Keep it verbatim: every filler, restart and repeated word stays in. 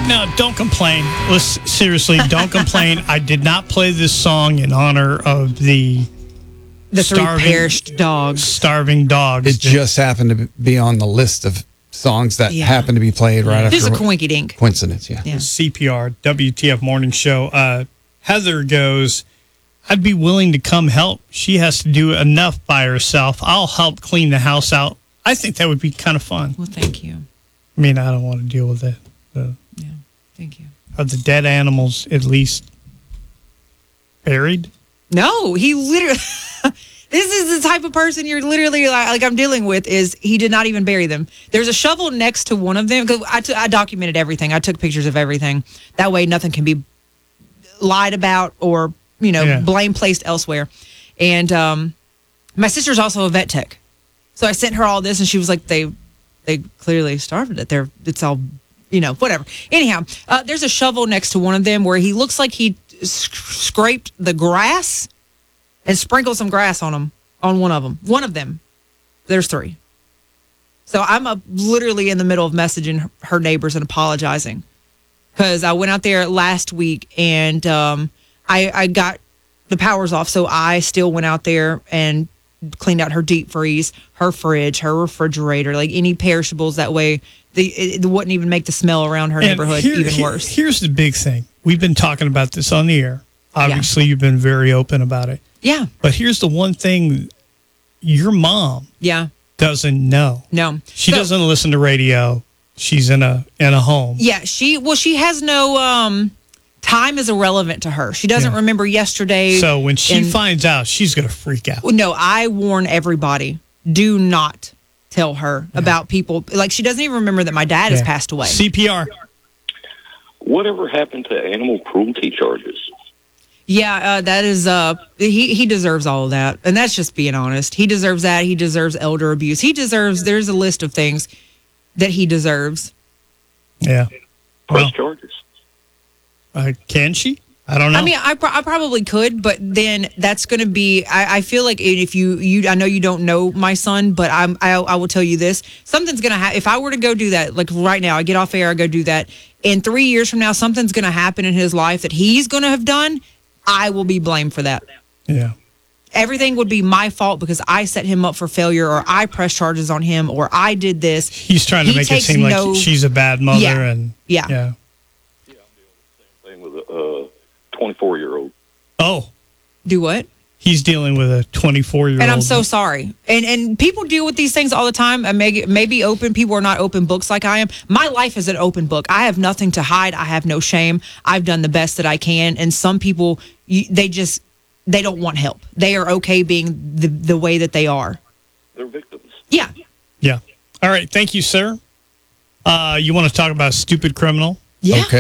No, don't complain. Listen, seriously, don't complain. I did not play this song in honor of the the three starving, perished dogs. Starving dogs. It just happened to be on the list of songs that Yeah. happened to be played right after. Just a coinky dink. Coincidence, yeah. Yeah. C P R, W T F Morning Show. Uh, Heather goes, I'd be willing to come help. She has to do enough by herself. I'll help clean the house out. I think that would be kind of fun. Well, thank you. I mean, I don't want to deal with it. Uh, Yeah, thank you. are the dead animals at least buried? No, he literally. This is the type of person you're literally like, like I'm dealing with. Is he did not even bury them? There's a shovel next to one of them. Cause I, t- I documented everything. I took pictures of everything. That way, nothing can be lied about or you know Yeah. blame placed elsewhere. And um, my sister's also a vet tech, so I sent her all this, and she was like, "They, they clearly starved it. They're it's all." You know, whatever. Anyhow, uh, there's a shovel next to one of them where he looks like he sc- scraped the grass and sprinkled some grass on them, on one of them. One of them. There's three. So I'm uh, literally in the middle of messaging her neighbors and apologizing because I went out there last week and um, I, I got the powers off. So I still went out there and cleaned out her deep freeze, her fridge, her refrigerator, like any perishables. That way the, it, it wouldn't even make the smell around her And neighborhood here- even here- worse. Here's the big thing. We've been talking about this on the air. Obviously, you've been very open about it. Yeah. But here's the one thing your mom Yeah. doesn't know. No. She So- doesn't listen to radio. She's in a in a home. Yeah, she well, she has no um time is irrelevant to her. She doesn't Yeah. remember yesterday. So when she and- finds out, she's going to freak out. no, I warn everybody: do not tell her about people. Like she doesn't even remember that my dad has Yeah. passed away. C P R. Whatever happened to animal cruelty charges? Yeah, uh, that is uh he he deserves all of that, and that's just being honest. He deserves that. He deserves elder abuse. He deserves. There's a list of things that he deserves. Yeah. Press Well, charges. uh, can she? I don't know. I mean, I, pro- I probably could, but then that's going to be. I, I feel like if you you I know you don't know my son, but I'm I, I will tell you this: something's going to happen. If I were to go do that, like right now, I get off air, I go do that. In three years from now, something's going to happen in his life that he's going to have done. I will be blamed for that. yeah. Everything would be my fault because I set him up for failure, or I pressed charges on him, or I did this. He's trying to He make it takes seem like no- she's a bad mother. Yeah. And Yeah. yeah. Thing with a twenty-four-year-old. Oh, Do what? he's dealing with a twenty-four-year-old. And I'm so sorry. And and people deal with these things all the time. And maybe maybe open people are not open books like I am. My life is an open book. I have nothing to hide. I have no shame. I've done the best that I can. And some people, you, they just they don't want help. They are okay being the the way that they are. They're victims. Yeah. Yeah. All right. Thank you, sir. Uh, you want to talk about a stupid criminal? Yeah. Okay.